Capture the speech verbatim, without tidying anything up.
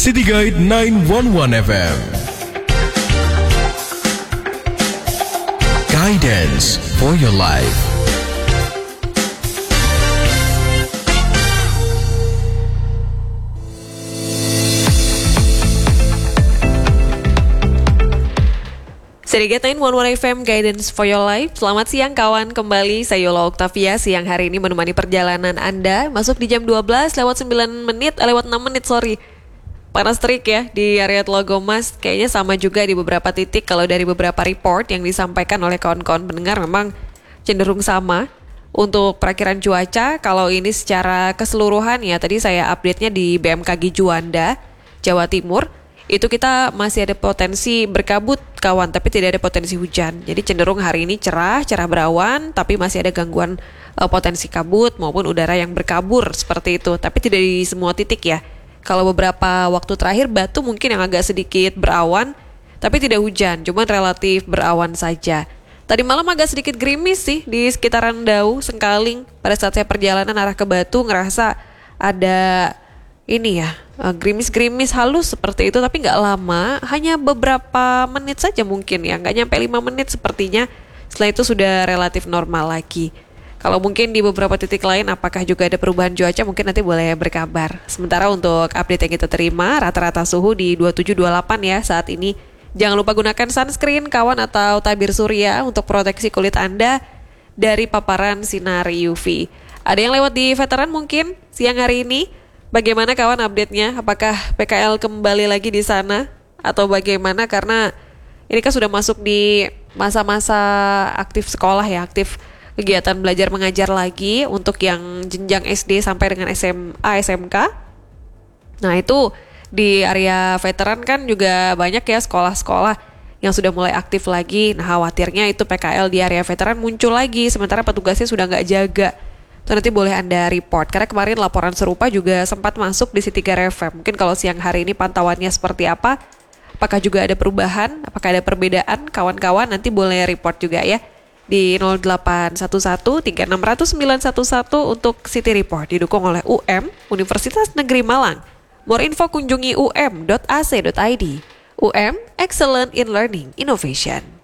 City Guide sembilan satu satu F M. Guidance for your life. City Guide sembilan satu satu F M, Guidance for your life. Selamat siang kawan, kembali saya Yola Octavia. Siang hari ini menemani perjalanan Anda. Masuk di jam dua belas lewat sembilan menit, eh, lewat enam menit sorry. Panas terik ya di area Telagomas. Kayaknya sama juga di beberapa titik. Kalau dari beberapa report yang disampaikan oleh kawan-kawan pendengar memang cenderung sama. Untuk perakiran cuaca, kalau ini secara keseluruhan ya, tadi saya update-nya di B M K G Juanda, Jawa Timur. Itu kita masih ada potensi berkabut kawan, tapi tidak ada potensi hujan. Jadi cenderung hari ini cerah, cerah berawan, tapi masih ada gangguan uh, potensi kabut maupun udara yang berkabur seperti itu. Tapi tidak di semua titik ya. Kalau beberapa waktu terakhir Batu mungkin yang agak sedikit berawan, tapi tidak hujan, cuman relatif berawan saja. Tadi malam agak sedikit gerimis sih di sekitaran Dau, Sengkaling. Pada saat saya perjalanan arah ke Batu ngerasa ada ini ya, gerimis-gerimis halus seperti itu, tapi nggak lama, hanya beberapa menit saja mungkin ya, nggak nyampe lima menit sepertinya. Setelah itu sudah relatif normal lagi. Kalau mungkin di beberapa titik lain apakah juga ada perubahan cuaca, mungkin nanti boleh berkabar. Sementara untuk update yang kita terima, rata-rata suhu di dua puluh tujuh dua puluh delapan ya saat ini. Jangan lupa gunakan sunscreen kawan atau tabir surya untuk proteksi kulit Anda dari paparan sinar U V. Ada yang lewat di veteran mungkin siang hari ini? Bagaimana kawan update-nya? Apakah P K L kembali lagi di sana? Atau bagaimana? Karena ini kan sudah masuk di masa-masa aktif sekolah ya, aktif kegiatan belajar mengajar lagi untuk yang jenjang S D sampai dengan S M A, S M K. Nah itu di area veteran kan juga banyak ya sekolah-sekolah yang sudah mulai aktif lagi. Nah khawatirnya itu P K L di area veteran muncul lagi, sementara petugasnya sudah nggak jaga. Itu nanti boleh Anda report, karena kemarin laporan serupa juga sempat masuk di City Guide F M. Mungkin kalau siang hari ini pantauannya seperti apa, apakah juga ada perubahan, apakah ada perbedaan, kawan-kawan nanti boleh report juga ya di nol delapan satu satu tiga enam nol nol sembilan satu satu untuk City Report, didukung oleh U M, Universitas Negeri Malang. More info kunjungi u m dot a c dot i d. U M, Excellent in Learning Innovation.